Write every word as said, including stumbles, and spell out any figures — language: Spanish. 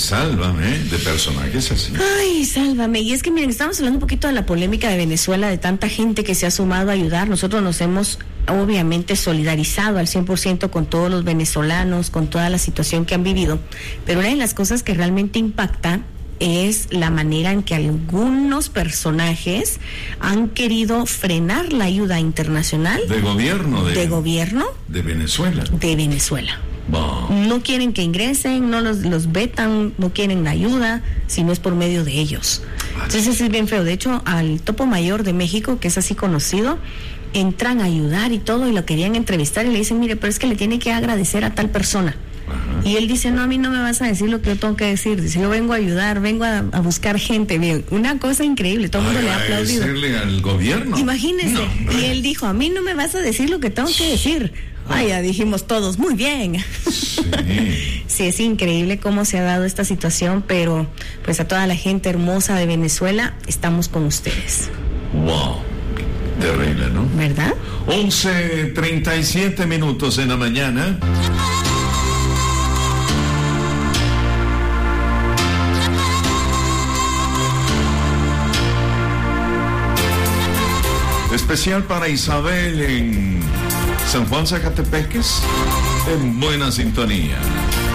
sálvame, de personajes así. Ay, sálvame. Y es que miren, estamos hablando un poquito de la polémica de Venezuela, de tanta gente que se ha sumado a ayudar. Nosotros nos hemos obviamente solidarizado al cien por ciento con todos los venezolanos, con toda la situación que han vivido, pero una de las cosas que realmente impacta es la manera en que algunos personajes han querido frenar la ayuda internacional. De gobierno. De, de gobierno. De Venezuela. De Venezuela. Wow. No quieren que ingresen, no los, los vetan, no quieren la ayuda, sino es por medio de ellos. Entonces es bien feo. De hecho, al topo mayor de México, que es así conocido, entran a ayudar y todo, y lo querían entrevistar y le dicen, mire, pero es que le tiene que agradecer a tal persona. Ajá. Y él dice, no, a mí no me vas a decir lo que yo tengo que decir. Dice, yo vengo a ayudar, vengo a, a buscar gente. Bien, una cosa increíble, todo el mundo le ha aplaudido. Agradecerle al gobierno. Imagínese. No, y él dijo, a mí no me vas a decir lo que tengo que decir. Vaya, dijimos todos, muy bien. Sí. Sí, es increíble cómo se ha dado esta situación, pero pues a toda la gente hermosa de Venezuela, estamos con ustedes. Wow. Terrible, ¿no? ¿Verdad? once treinta y siete minutos en la mañana. Especial para Isabel en San Juan Zacatepeques, en buena sintonía.